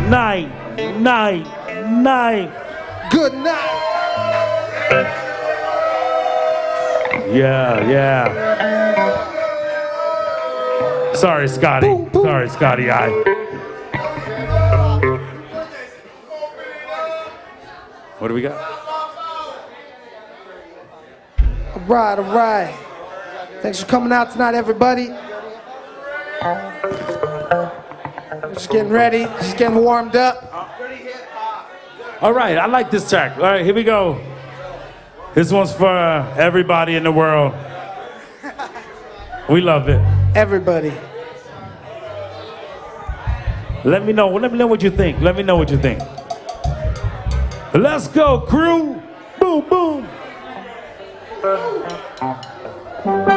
night, night, night. Good night. Yeah, yeah. Sorry, Scotty. Boom, boom. Sorry, Scotty. What do we got? All right. Thanks for coming out tonight, everybody. Just getting ready, just getting warmed up. All right, I like this track. All right, here we go. This one's for everybody in the world. We love it. Everybody. Let me know what you think. Let me know what you think. Let's go, crew. Boom, boom.